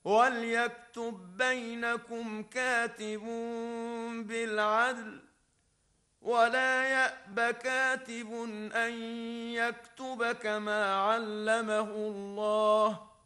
وليكتب بينكم كاتب بالعدل ولا يأب كاتب أن يكتب كما علمه الله